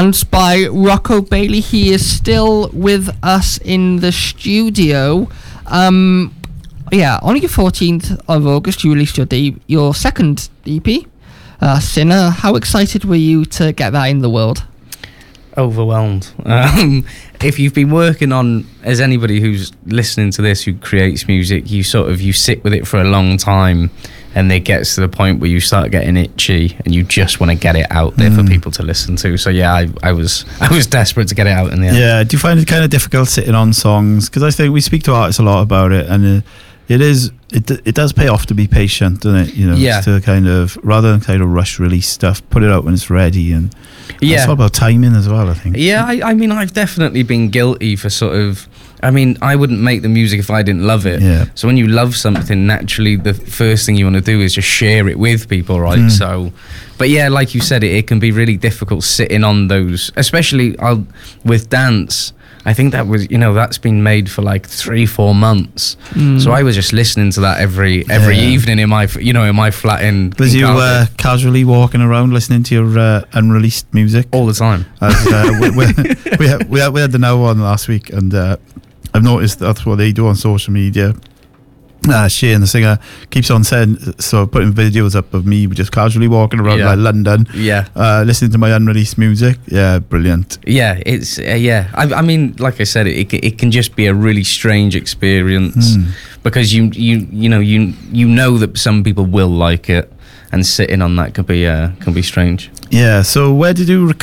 Dance by Rocco Bailey. He is still with us in the studio. On the 14th of August, you released your second EP, Sinner. How excited were you to get that in the world? Overwhelmed. If you've been working on, as anybody who's listening to this who creates music, you sit with it for a long time, and it gets to the point where you start getting itchy and you just want to get it out there for people to listen to. So yeah, I was desperate to get it out in the end. Yeah, do you find it kind of difficult sitting on songs? Because I think we speak to artists a lot about it, and it does pay off to be patient, doesn't it? You know, yeah. To kind of, rather than kind of rush release stuff, put it out when it's ready, and yeah, it's all about timing as well, I think. Yeah, I mean, I've definitely been guilty for I wouldn't make the music if I didn't love it. Yeah. So when you love something, naturally the first thing you want to do is just share it with people, right? So, but yeah, like you said, it can be really difficult sitting on those, especially with Dance. I think that was, that's been made for like 3-4 months. So I was just listening to that every evening in my flat in. Was you casually walking around listening to your unreleased music all the time? We had the Now one last week, and I've noticed that's what they do on social media. Shane, the singer, keeps on putting videos up of me just casually walking around like London, listening to my unreleased music. Yeah, brilliant. Yeah, it's I mean, like I said, it can just be a really strange experience because you know that some people will like it, and sitting on that can be strange. Yeah. So where did you